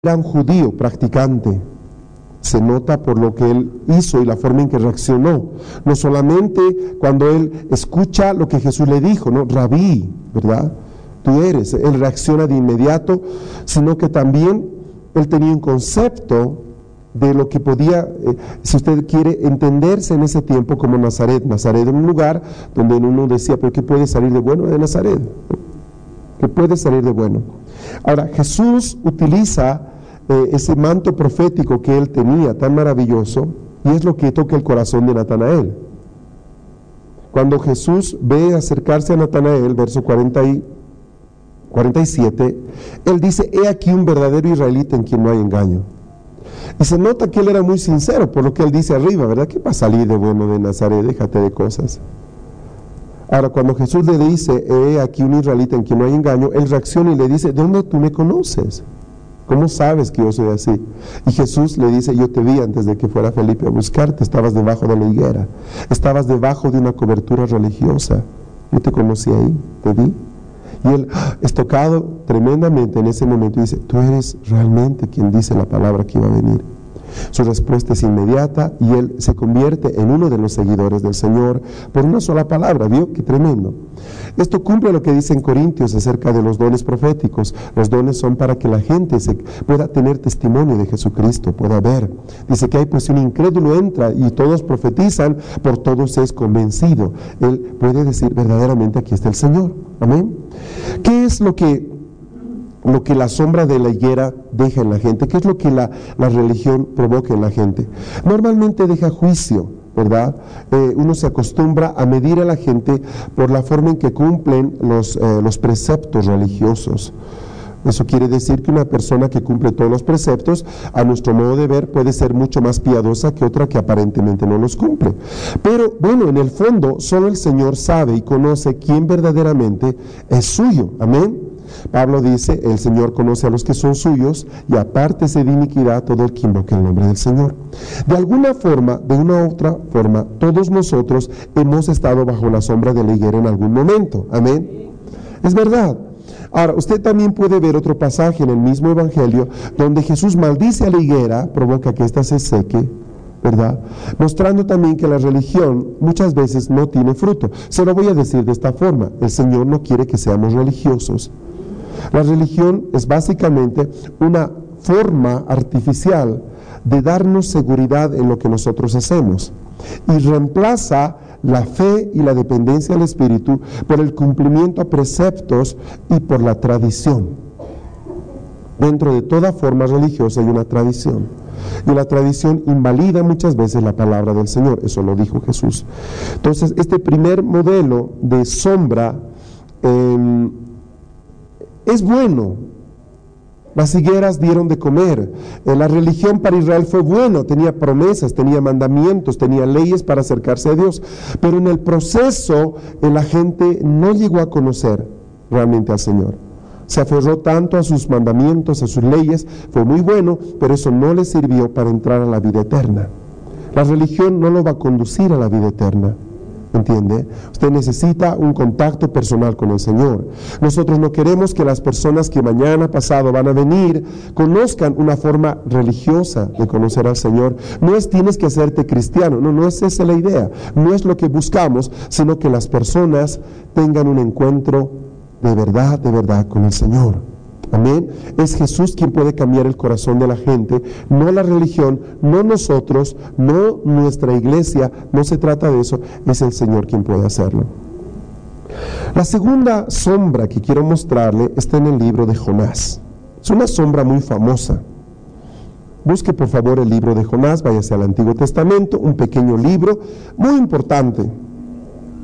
era un judío practicante. Se nota por lo que él hizo y la forma en que reaccionó. No solamente cuando él escucha lo que Jesús le dijo, ¿no? Rabí, ¿verdad? Tú eres. Él reacciona de inmediato, sino que también él tenía un concepto de lo que podía, si usted quiere, entenderse en ese tiempo como Nazaret. Nazaret era un lugar donde uno decía, pero ¿qué puede salir de bueno de Nazaret? ¿Qué puede salir de bueno? Ahora, Jesús utiliza ese manto profético que él tenía, tan maravilloso, y es lo que toca el corazón de Natanael. Cuando Jesús ve acercarse a Natanael, verso 47, él dice, he aquí un verdadero israelita en quien no hay engaño. Y se nota que él era muy sincero por lo que él dice arriba, ¿verdad? ¿Qué va a salir de bueno de Nazaret? Déjate de cosas. Ahora, cuando Jesús le dice, he aquí un israelita en quien no hay engaño, él reacciona y le dice, ¿de dónde tú me conoces? ¿Cómo sabes que yo soy así? Y Jesús le dice, yo te vi antes de que fuera Felipe a buscarte, estabas debajo de la higuera, estabas debajo de una cobertura religiosa, yo te conocí ahí, te vi. Y él es tocado tremendamente en ese momento y dice, tú eres realmente quien dice la palabra que iba a venir. Su respuesta es inmediata y él se convierte en uno de los seguidores del Señor por una sola palabra. ¿Vio? ¡Qué tremendo! Esto cumple lo que dice en Corintios acerca de los dones proféticos. Los dones son para que la gente pueda tener testimonio de Jesucristo, pueda ver. Dice que hay pues un incrédulo entra y todos profetizan, por todos es convencido. Él puede decir verdaderamente aquí está el Señor. Amén. ¿Qué es lo que la sombra de la higuera deja en la gente? ¿Qué es lo que la religión provoca en la gente? Normalmente deja juicio, ¿verdad? Uno se acostumbra a medir a la gente por la forma en que cumplen los preceptos religiosos. Eso quiere decir que una persona que cumple todos los preceptos, a nuestro modo de ver, puede ser mucho más piadosa que otra que aparentemente no los cumple. Pero bueno, en el fondo, solo el Señor sabe y conoce quién verdaderamente es suyo. Amén. Pablo dice, el Señor conoce a los que son suyos y apártese de iniquidad todo el que invoque el nombre del Señor. De alguna forma, de una u otra forma, todos nosotros hemos estado bajo la sombra de la higuera en algún momento. Amén. Es verdad. Ahora, usted también puede ver otro pasaje en el mismo Evangelio donde Jesús maldice a la higuera, provoca que ésta se seque, ¿verdad? Mostrando también que la religión muchas veces no tiene fruto. Se lo voy a decir de esta forma, el Señor no quiere que seamos religiosos. La religión es básicamente una forma artificial de darnos seguridad en lo que nosotros hacemos y reemplaza la fe y la dependencia del Espíritu por el cumplimiento a preceptos y por la tradición. Dentro de toda forma religiosa hay una tradición y la tradición invalida muchas veces la palabra del Señor, eso lo dijo Jesús. Entonces, este primer modelo de sombra es bueno. Las higueras dieron de comer. La religión para Israel fue buena, tenía promesas, tenía mandamientos, tenía leyes para acercarse a Dios. Pero en el proceso la gente no llegó a conocer realmente al Señor. Se aferró tanto a sus mandamientos, a sus leyes, fue muy bueno, pero eso no le sirvió para entrar a la vida eterna. La religión no lo va a conducir a la vida eterna. ¿Entiende? Usted necesita un contacto personal con el Señor. Nosotros no queremos que las personas que mañana pasado van a venir conozcan una forma religiosa de conocer al Señor. No es tienes que hacerte cristiano, no es esa la idea. No es lo que buscamos, sino que las personas tengan un encuentro de verdad con el Señor. Amén. Es Jesús quien puede cambiar el corazón de la gente, no la religión, no nosotros, no nuestra iglesia, no se trata de eso, es el Señor quien puede hacerlo. La segunda sombra que quiero mostrarle está en el libro de Jonás. Es una sombra muy famosa. Busque por favor el libro de Jonás, váyase al Antiguo Testamento, un pequeño libro muy importante.